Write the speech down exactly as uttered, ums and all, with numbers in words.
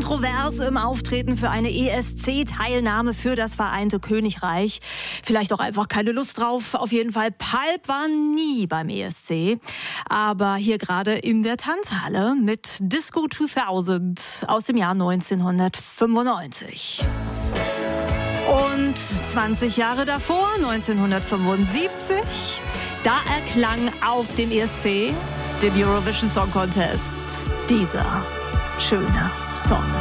kontrovers im Auftreten für eine E S C-Teilnahme für das Vereinigte Königreich. Vielleicht auch einfach keine Lust drauf. Auf jeden Fall, Pulp war nie beim E S C. Aber hier gerade in der Tanzhalle mit Disco zweitausend aus dem Jahr neunzehnhundertfünfundneunzig. Und zwanzig Jahre davor, neunzehnhundertfünfundsiebzig, da erklang auf dem E S C, dem Eurovision Song Contest, dieser schöne Song.